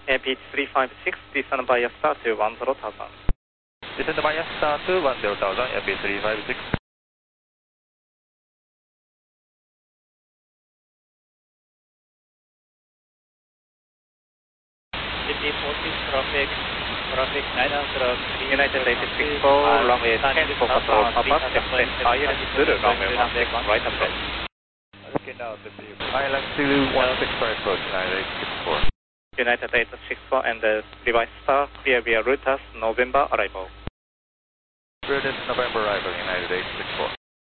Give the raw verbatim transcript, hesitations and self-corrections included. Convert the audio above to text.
A P three five six, descend via star to one zero thousand. Descend via star to one zero thousand, A P three five six. A P forty, traffic, traffic nine hundred. United eight six four, runway ten for control, Papa, extend higher zero, runway one six, right approach. Okay, now the Island Zulu one six five approach, United eight six four. United eight six four and uh, device star, clear via Reuters, November arrival. Reuters, November arrival, United eight six four.